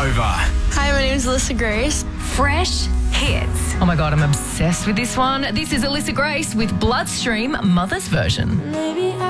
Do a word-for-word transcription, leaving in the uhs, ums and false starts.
over. Hi, my name is Alyssa Grace. Fresh hits. Oh my God, I'm obsessed with this one. This is Alyssa Grace with Bloodstream Mother's version. Maybe I